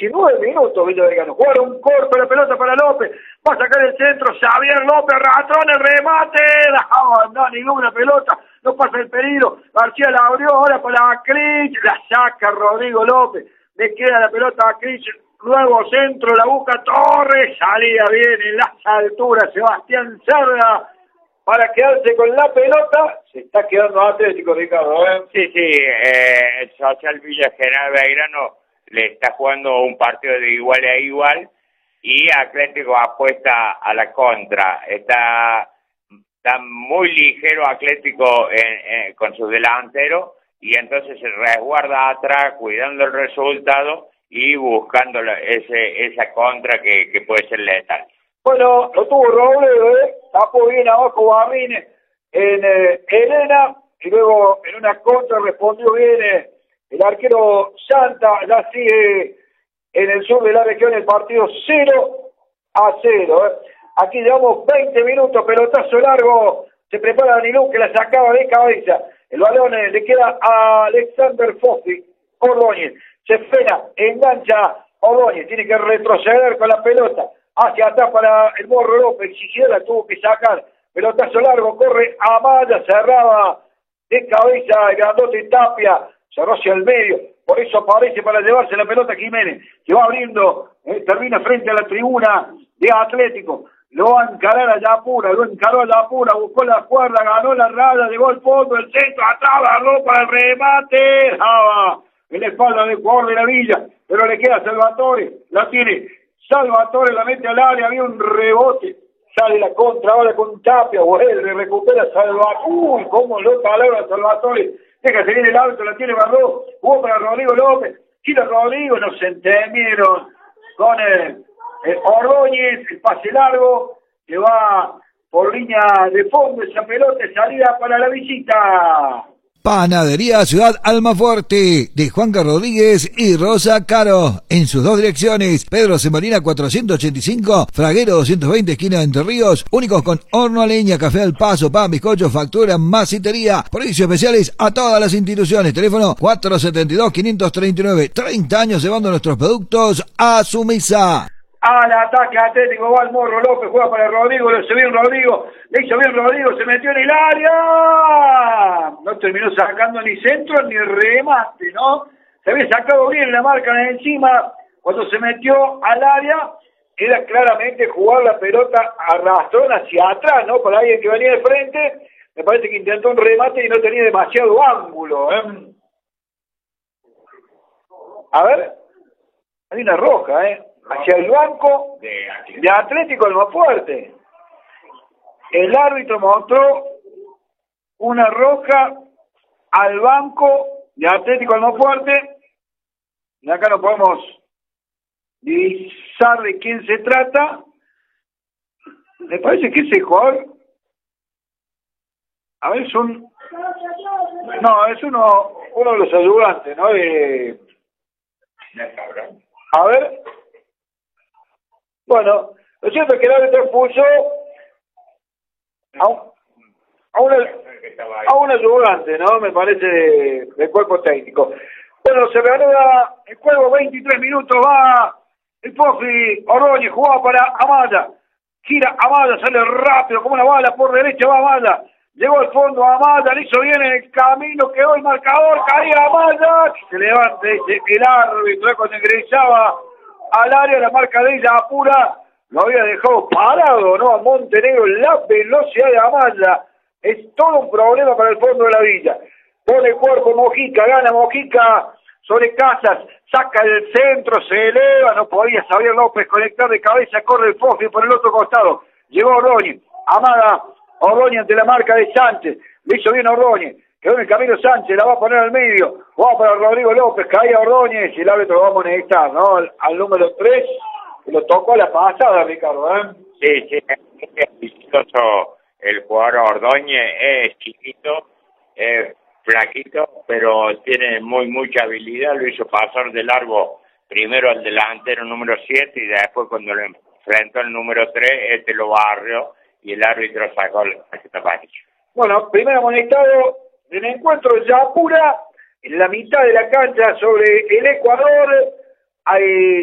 19 minutos Villa Belgrano. Juega un corto, la pelota para López. Va a sacar el centro. Xavier López, Ratrón, el remate. No, ninguna pelota. No pasa el peligro. García la abrió ahora para Cris. La saca Rodrigo López. Le queda la pelota a Cris. Nuevo centro, la busca Torres. Salía bien en las alturas. Sebastián Cerda. Para quedarse con la pelota, se está quedando Atlético, Ricardo. Sí, el Social Villa General Belgrano le está jugando un partido de igual a igual y Atlético apuesta a la contra. Está muy ligero Atlético con su delantero y entonces se resguarda atrás cuidando el resultado y buscando esa contra que puede ser letal. Bueno, lo tuvo Robledo, tapó bien abajo Barrines en Elena, y luego en una contra respondió bien el arquero Santa. Ya sigue en el sur de la región el partido 0-0. Aquí llevamos 20 minutos, pelotazo largo, se prepara Danilú que la sacaba de cabeza. El balón le queda a Alexander Fossi, Ordóñez, se frena, engancha Ordóñez, tiene que retroceder con la pelota. Hacia atrás para el Morro López, si siquiera la tuvo que sacar. Pelotazo largo, corre Amaya, cerraba de cabeza el grandote Tapia, cerró hacia el medio, por eso aparece para llevarse la pelota Jiménez, que va abriendo, termina frente a la tribuna de Atlético, lo va a encarar a Yapura, lo encaró a Yapura, buscó la cuerda, ganó la raya, llegó al fondo, el centro, atrás, agarró para el remate, en la espalda del jugador de la Villa, pero le queda Salvatore, la tiene Salvatore, la mete al área, había un rebote, sale la contra ahora con Tapia, vuelve, recupera Salvatore, uy, cómo lo palabra Salvatore, deja seguir el árbitro, la tiene Barró, jugó para Rodrigo López, gira Rodrigo, no se entendieron con Ordóñez, el pase largo, que va por línea de fondo, esa pelota, salida para la visita. Panadería Ciudad Almafuerte, de Juanca Rodríguez y Rosa Caro, en sus dos direcciones, Pedro Semolina 485, Fraguero 220, esquina de Entre Ríos, únicos con horno a leña, café al paso, pan, bizcocho, factura, masitería, precios especiales a todas las instituciones, teléfono 472-539, 30 años llevando nuestros productos a su mesa. Al ataque Atlético, va el Morro López, juega para Rodrigo, le hizo bien Rodrigo, se metió en el área, no terminó sacando ni centro ni remate, ¿no? Se había sacado bien la marca de encima, cuando se metió al área, era claramente jugar la pelota arrastrón hacia atrás, ¿no? Para alguien que venía de frente, me parece que intentó un remate y no tenía demasiado ángulo, A ver, hay una roja, hacia el banco de Atlético Almafuerte. El árbitro mostró una roja al banco de Atlético Almafuerte. Y acá no podemos divisar de quién se trata. Me parece que ese jugador, a ver, es uno de los ayudantes, ¿no? A ver. Bueno, lo cierto es que el árbitro puso a un ayudante, ¿no? Me parece del cuerpo técnico. Bueno, se reanuda el juego, 23 minutos, va el Pofi Ordóñez, jugaba para Amaya. Gira Amaya, sale rápido como una bala, por derecha va Amaya. Llegó al fondo Amaya, le hizo bien en el camino, quedó el marcador, caía Amaya. Se levanta el árbitro cuando ingresaba al área, la marca de ella apura, lo había dejado parado, ¿no? A Montenegro, la velocidad de Amaya es todo un problema para el fondo de la Villa. Pone el cuerpo Mojica, gana Mojica sobre Casas, saca el centro, se eleva, no podía Xavier López conectar de cabeza, corre el Fossi por el otro costado, llegó Ordóñez, Amada, Ordóñez ante la marca de Sánchez, le hizo bien Ordóñez, quedó en el camino Sánchez, la va a poner al medio, va para Rodrigo López, caía Ordóñez y el árbitro lo va a amonestar, ¿no? Al número 3, y lo tocó a la pasada, Ricardo, Sí, es vistoso el jugador Ordóñez, es chiquito, es flaquito, pero tiene mucha habilidad, lo hizo pasar de largo primero al delantero número 7 y después cuando lo enfrentó el número 3, lo barrió y el árbitro sacó la tarjeta amarilla. Bueno, primer amonestado del encuentro, Yapura, en la mitad de la cancha sobre el Ecuador. Hay